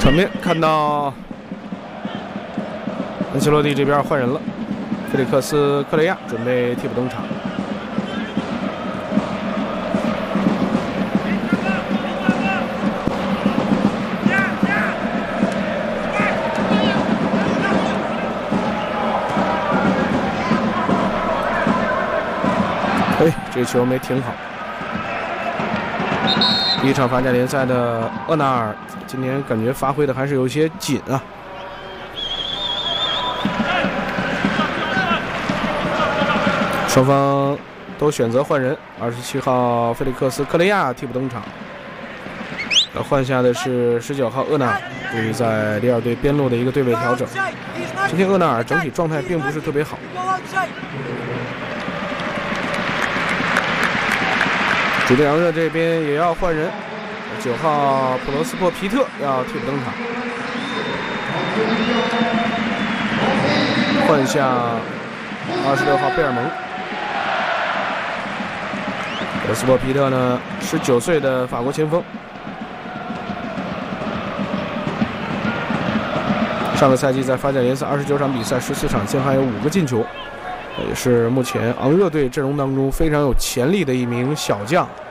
场面看到安切洛蒂这边换人了，菲利克斯·克雷亚准备替补登场。哎，这球没停好。第一场法甲联赛的厄纳尔今年感觉发挥的还是有些紧啊。双方都选择换人，27号菲利克斯·克雷亚替补登场，换下的是19号厄纳尔。注意在里尔队边路的一个对位调整。今天厄纳尔整体状态并不是特别好。主队昂热这边也要换人，9号普罗斯珀皮特要替补登场，换下26号贝尔蒙。普罗斯珀皮特呢，19岁的法国前锋，上个赛季在法甲联赛29场比赛14场先发有5个进球，也是目前昂热队阵容当中非常有潜力的一名小将。